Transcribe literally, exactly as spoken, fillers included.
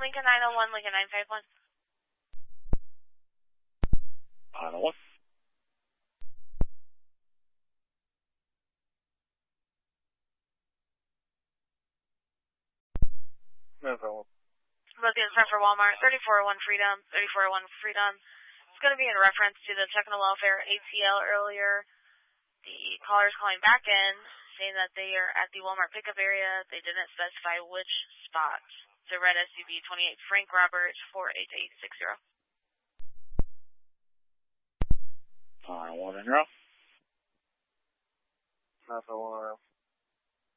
Lincoln nine oh one, Lincoln nine five one. nine oh one. No problem. Looking front for Walmart, thirty-four oh one Freedom, thirty-four oh one Freedom. It's going to be in reference to the technical welfare A T L earlier. The caller's calling back in, saying that they are at the Walmart pickup area. They didn't specify which spot. It's a red S U V twenty-eight Frank Roberts, four eight eight six zero. nine one in row. nine one.